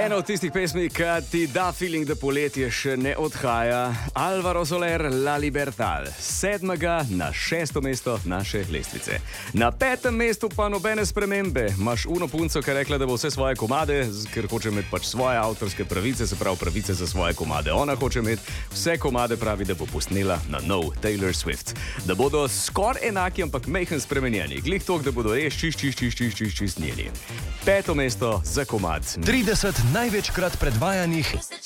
Ena od tistih pesmi, ki ti da feeling, da poletje še ne odhaja. Alvaro Soler, La Libertad. 7. na 6. mesto naše lestvice. Na 5. mestu pa nobene spremembe. Imaš uno punco, ki je rekla, da bo vse svoje komade, ker hoče imeti pač svoje avtorske pravice, se pravi pravice za svoje komade. Ona hoče imeti vse komade, pravi, da bo posnela na nov Taylor Swift. Da bodo skoraj enaki, ampak mejhen spremenjeni. Glih tok, da bodo res čist njeni. 5. mesto za komad. 30 največkrat predvajanih